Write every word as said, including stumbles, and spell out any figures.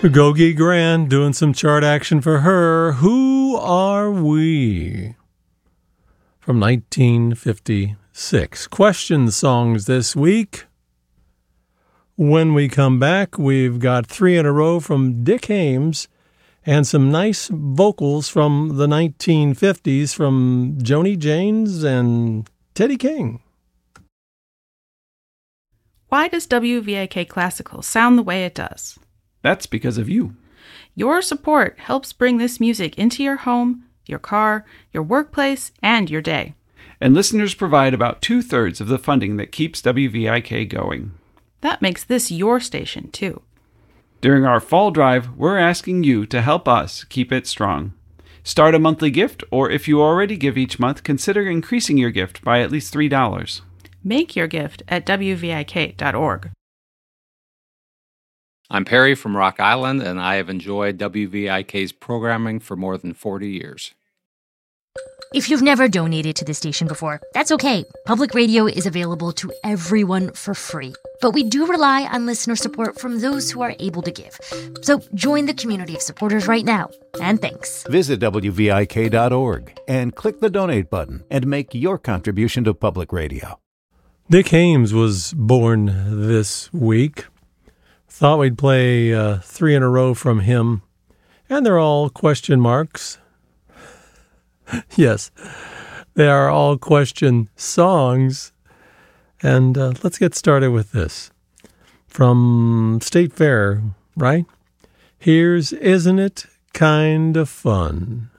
Gogi Grand doing some chart action for her. Who Are We? From nineteen fifty-six. Question songs this week. When we come back, we've got three in a row from Dick Haymes and some nice vocals from the nineteen fifties from Joni Janes and Teddy King. Why does W V I K Classical sound the way it does? That's because of you. Your support helps bring this music into your home, your car, your workplace, and your day. And listeners provide about two-thirds of the funding that keeps W V I K going. That makes this your station, too. During our fall drive, we're asking you to help us keep it strong. Start a monthly gift, or if you already give each month, consider increasing your gift by at least three dollars. Make your gift at W V I K dot org. I'm Perry from Rock Island, and I have enjoyed W V I K's programming for more than forty years. If you've never donated to the station before, that's okay. Public radio is available to everyone for free. But we do rely on listener support from those who are able to give. So join the community of supporters right now. And thanks. Visit W V I K dot org and click the donate button and make your contribution to public radio. Dick Haymes was born this week. Thought we'd play uh, three in a row from him. And they're all question marks. Yes, they are all question songs. And uh, let's get started with this. From State Fair, right? Here's Isn't It Kind of Fun?